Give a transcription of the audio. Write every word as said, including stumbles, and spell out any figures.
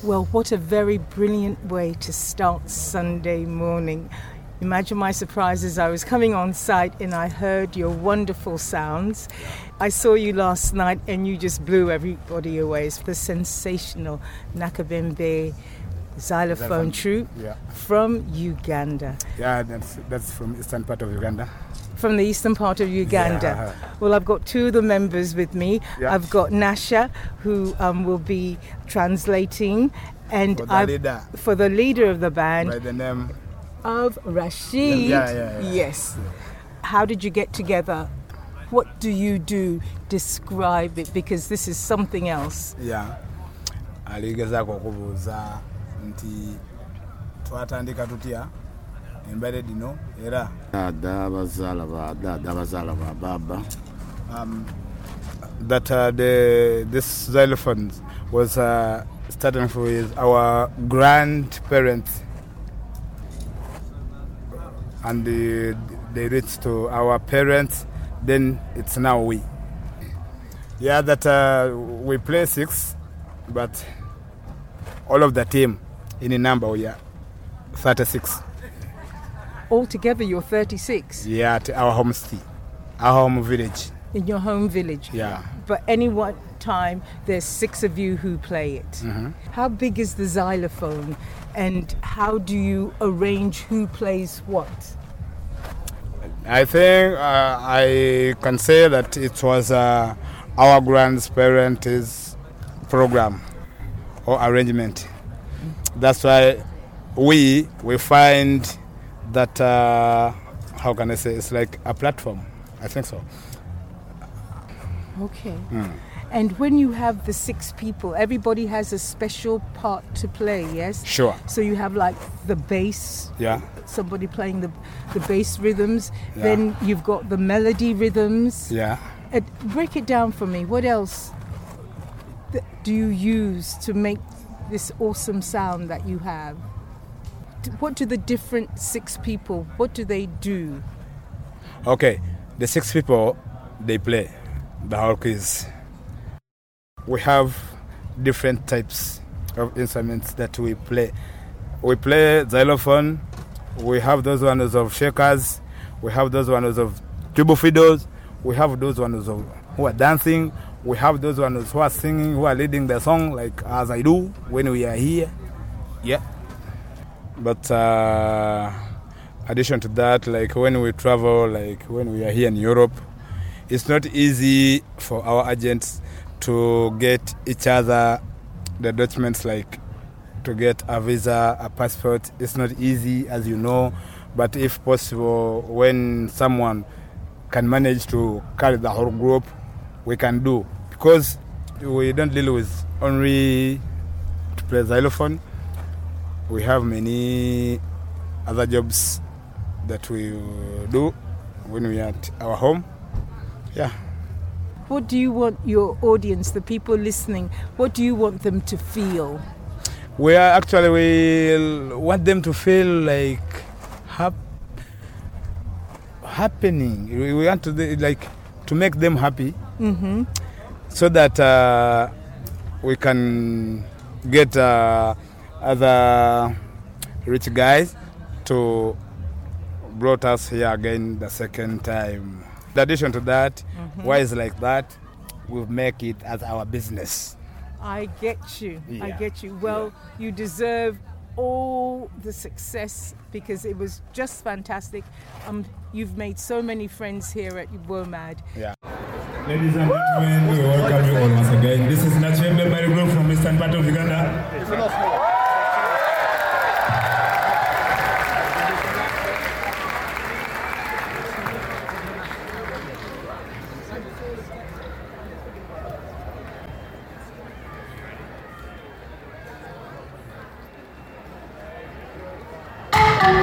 Well, what a very brilliant way to start Sunday morning. Imagine my surprise as I was coming on site and I heard your wonderful sounds. I saw you last night and you just blew everybody away. It's the sensational Nakabembe xylophone troupe yeah. from Uganda. Yeah, that's, that's from eastern part of Uganda. From the eastern part of Uganda. Yeah. Well, I've got two of the members with me. Yeah. I've got Nasha, who um, will be translating, and For the I've- leader. for the leader of the band By the name. of Rashid. Yeah, yeah, yeah. Yes. How did you get together? What do you do? Describe it, because this is something else. Yeah. Aligezaako okubuuza nti twatandika tutya embale dino era Dada abazaala ba dada abazaala ba baba. um, that uh, the this xylophone was uh, starting with our grandparents, and they, they reached to our parents. Then it's now we. Yeah, that uh, we play six, but all of the team in a number we are thirty-six. Altogether, you're thirty-six Yeah, at our home city, our home village. in your home village. Yeah. But any one time, there's six of you who play it. Mm-hmm. How big is the xylophone, and how do you arrange who plays what? I think uh, I can say that it was uh, our grandparents' program or arrangement. That's why we we find that uh, how can I say, it's like a platform. I think so. Okay. Mm. And when you have the six people, everybody has a special part to play, yes? Sure. So you have like the bass, Yeah. somebody playing the, the bass rhythms. Yeah. Then you've got the melody rhythms. Yeah. Uh, break it down for me. What else th- do you use to make this awesome sound that you have? D- What do the different six people, what do they do? Okay. The six people, they play the whole quiz. We have different types of instruments that we play. We play xylophone. We have those ones of shakers. We have those ones of tuba fiddles. We have those ones of who are dancing. We have those ones who are singing, who are leading the song, like as I do when we are here. Yeah. But uh, addition to that, like when we travel, like when we are here in Europe, it's not easy for our agents to get each other the documents, like to get a visa, a passport. It's not easy, as you know, but if possible, when someone can manage to carry the whole group, we can do, because we don't deal with only to play xylophone. We have many other jobs that we do when we are at our home. Yeah. What do you want your audience, the people listening, what do you want them to feel? We are actually, we want them to feel like hap- happening. We we want to like to make them happy, Mm-hmm. so that uh, we can get uh, other rich guys to brought us here again the second time. In addition to that, Mm-hmm. why is like that? We make it as our business. I get you. I Yeah. get you. Well, you deserve all the success because it was just fantastic. Um, you've made so many friends here at WOMAD. Yeah. Ladies and gentlemen, we welcome you all once again. This is Nachembe Barry Group from eastern part of Uganda.